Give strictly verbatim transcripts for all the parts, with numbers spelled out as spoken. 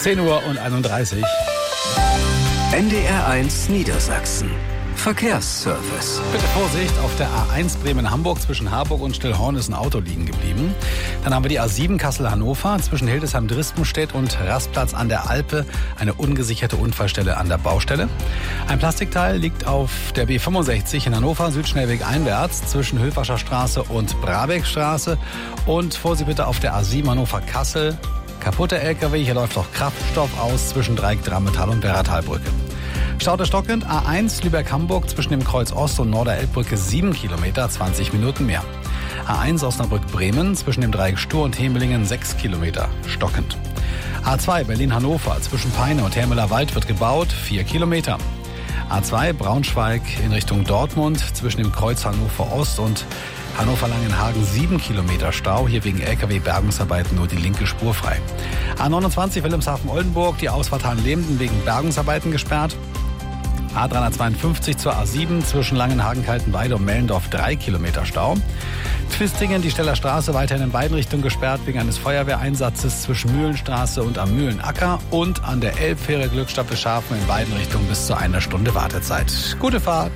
zehn Uhr und einunddreißig. N D R eins Niedersachsen. Verkehrsservice. Bitte Vorsicht, auf der A eins Bremen-Hamburg zwischen Harburg und Stillhorn ist ein Auto liegen geblieben. Dann haben wir die A sieben Kassel-Hannover zwischen Hildesheim-Drispenstedt und Rastplatz an der Alpe. Eine ungesicherte Unfallstelle an der Baustelle. Ein Plastikteil liegt auf der B fünfundsechzig in Hannover, Südschnellweg einwärts zwischen Höfascher Straße und Brabeckstraße. Und Vorsicht bitte auf der A sieben Hannover-Kassel. Kaputter L K W, hier läuft auch Kraftstoff aus zwischen Dreieck-Drammental und Werratalbrücke. Stau der stockend, A eins Lübeck-Hamburg zwischen dem Kreuz Ost und Norderelbbrücke sieben Kilometer, zwanzig Minuten mehr. A eins Osnabrück-Bremen zwischen dem Dreieck Stur und Hemelingen sechs Kilometer, stockend. A zwei Berlin-Hannover zwischen Peine und Hermeler Wald wird gebaut, vier Kilometer. A zwei Braunschweig in Richtung Dortmund zwischen dem Kreuz Hannover Ost und Hannover-Langenhagen sieben Kilometer Stau, hier wegen L K W-Bergungsarbeiten nur die linke Spur frei. A neunundzwanzig Wilhelmshaven-Oldenburg, die Ausfahrt Hahn-Lehmden wegen Bergungsarbeiten gesperrt. A dreihundertzweiundfünfzig zur A sieben zwischen Langenhagen-Kaltenweide und Mellendorf drei Kilometer Stau. Twistingen, die Steller Straße weiterhin in beiden Richtungen gesperrt wegen eines Feuerwehreinsatzes zwischen Mühlenstraße und am Mühlenacker und an der Elbfähre Glückstadt Beschafen in beiden Richtungen bis zu einer Stunde Wartezeit. Gute Fahrt.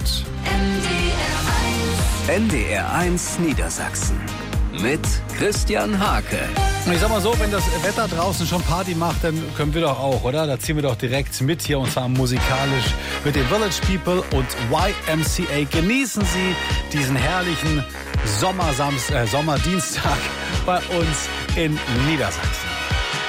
N D R eins Niedersachsen mit Christian Hake. Ich sag mal so, wenn das Wetter draußen schon Party macht, dann können wir doch auch, oder? Da ziehen wir doch direkt mit hier und zwar musikalisch mit den Village People und Y M C A. Genießen Sie diesen herrlichen Sommersamst- äh, Sommerdienstag bei uns in Niedersachsen.